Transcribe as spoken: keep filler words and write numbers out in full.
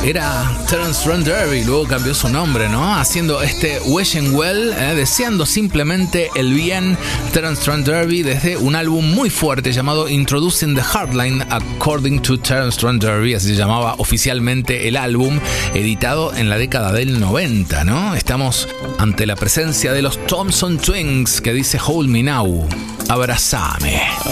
era Terence Trent D'Arby, luego cambió su nombre, ¿no? Haciendo este Wishing Well, eh, deseando simplemente el bien. Terence Trent D'Arby desde un álbum muy fuerte llamado Introducing the Hardline According to Terence Trent D'Arby, así se llamaba oficialmente el álbum, editado en la década del noventa, ¿no? Estamos ante la presencia de los Thompson Twins, que dice Hold Me Now, abrazame.